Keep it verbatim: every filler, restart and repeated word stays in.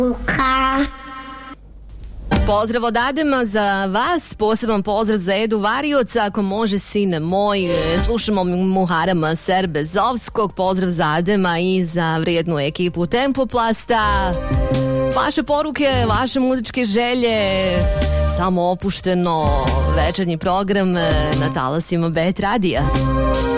Pozdrav od Adema za vas, poseban pozdrav za Edu Varioca, ako može sine moj, slušamo Muharama Serbezovskog, pozdrav za Adema i za vrijednu ekipu Tempoplasta. Vaše poruke, vaše muzičke želje, samo opušteno večernji program na talasima Bet Radija.